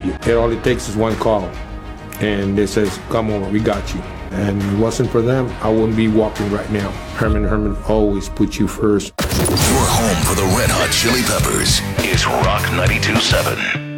All it takes is one call, and they says, come over, we got you. And if it wasn't for them, I wouldn't be walking right now. Herman always puts you first. Your home for the Red Hot Chili Peppers is Rock 92.7.